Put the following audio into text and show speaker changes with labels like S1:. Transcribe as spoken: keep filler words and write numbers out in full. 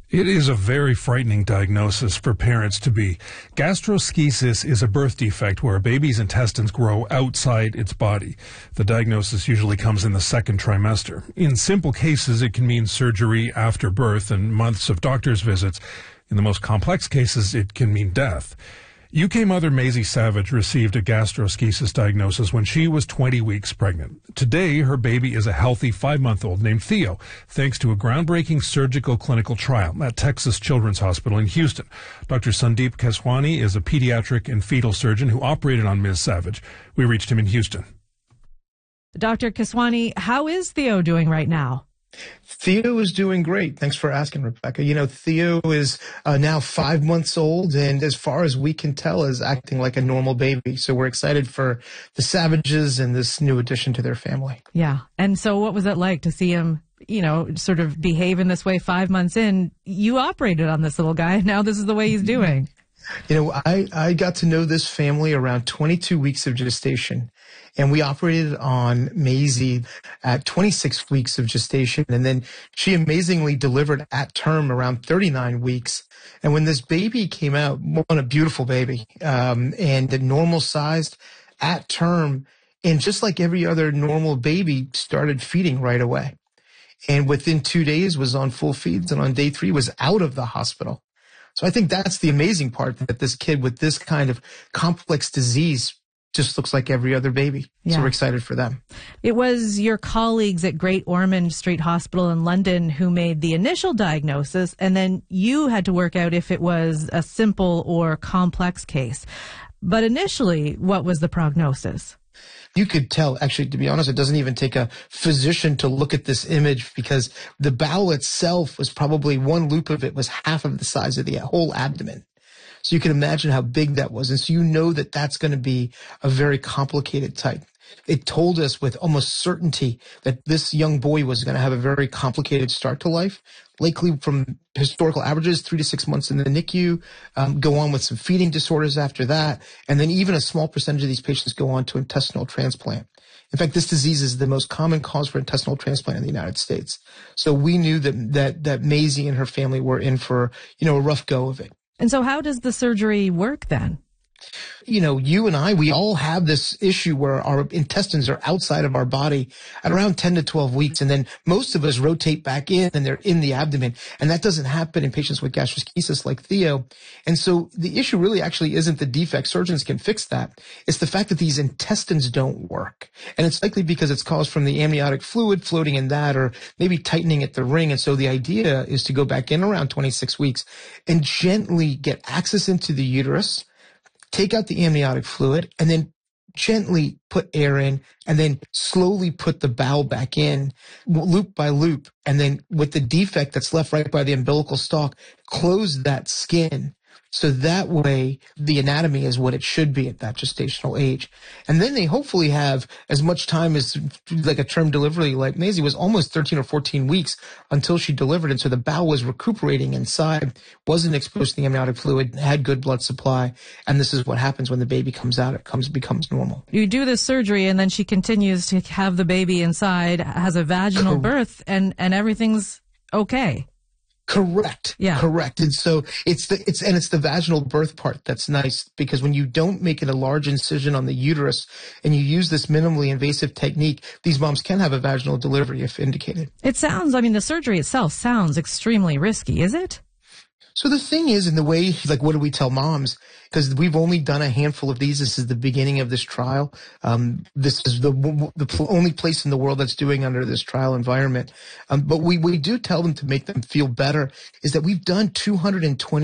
S1: It is a very frightening diagnosis for parents to be. Gastroschisis is a birth defect where a baby's intestines grow outside its body. The diagnosis usually comes in the second trimester. In simple cases, it can mean surgery after birth and months of doctor's visits. In the most complex cases, it can mean death. U K mother Maisie Savage received a gastroschisis diagnosis when she was twenty weeks pregnant. Today, her baby is a healthy five-month-old named Theo, thanks to a groundbreaking surgical clinical trial at Texas Children's Hospital in Houston. Doctor Sandeep Keswani is a pediatric and fetal surgeon who operated on Miz Savage. We reached him in Houston.
S2: Doctor Keswani, how is Theo doing right now?
S3: Theo is doing great. Thanks for asking, Rebecca. You know, Theo is uh, now five months old, and as far as we can tell, is acting like a normal baby. So we're excited for the Savages and this new addition to their family.
S2: Yeah. And so what was it like to see him, you know, sort of behave in this way five months in? You operated on this little guy. Now this is the way he's doing.
S3: You know, I, I got to know this family around twenty-two weeks of gestation, and we operated on Maisie at twenty-six weeks of gestation, and then she amazingly delivered at term around thirty-nine weeks. And when this baby came out, what a beautiful baby, um, and the normal sized at term, and just like every other normal baby, started feeding right away. And within two days was on full feeds, and on day three was out of the hospital. So I think that's the amazing part, that this kid with this kind of complex disease just looks like every other baby. Yeah. So we're excited for them.
S2: It was your colleagues at Great Ormond Street Hospital in London who made the initial diagnosis, and then you had to work out if it was a simple or complex case. But initially, what was the prognosis?
S3: You could tell, actually, to be honest, it doesn't even take a physician to look at this image, because the bowel itself was probably, one loop of it was half of the size of the whole abdomen. So you can imagine how big that was. And so you know that that's going to be a very complicated type. It told us with almost certainty that this young boy was going to have a very complicated start to life, likely from historical averages, three to six months in the N I C U, um, go on with some feeding disorders after that, and then even a small percentage of these patients go on to intestinal transplant. In fact, this disease is the most common cause for intestinal transplant in the United States. So we knew that that that Maisie and her family were in for, you know, a rough go of it.
S2: And so how does the surgery work then?
S3: You know, you and I, we all have this issue where our intestines are outside of our body at around ten to twelve weeks. And then most of us rotate back in and they're in the abdomen. And that doesn't happen in patients with gastroschisis like Theo. And so the issue really actually isn't the defect. Surgeons can fix that. It's the fact that these intestines don't work. And it's likely because it's caused from the amniotic fluid floating in that, or maybe tightening at the ring. And so the idea is to go back in around twenty-six weeks and gently get access into the uterus, take out the amniotic fluid, and then gently put air in, and then slowly put the bowel back in, loop by loop. And then with the defect that's left right by the umbilical stalk, close that skin. So that way the anatomy is what it should be at that gestational age. And then they hopefully have as much time as like a term delivery. Like Maisie was almost thirteen or fourteen weeks until she delivered. And so the bowel was recuperating inside, wasn't exposed to the amniotic fluid, had good blood supply. And this is what happens when the baby comes out. It comes becomes normal.
S2: You do this surgery and then she continues to have the baby inside, has a vaginal Correct. birth, and, and everything's okay.
S3: Correct.
S2: Yeah.
S3: Correct. And so it's the, it's, and it's the vaginal birth part that's nice, because when you don't make it a large incision on the uterus and you use this minimally invasive technique, these moms can have a vaginal delivery if indicated.
S2: It sounds, I mean, the surgery itself sounds extremely risky, is it?
S3: So the thing is, in the way, like, what do we tell moms? Because we've only done a handful of these. This is the beginning of this trial. Um, this is the the only place in the world that's doing under this trial environment. Um, but we, we do tell them to make them feel better, is that we've done two hundred twenty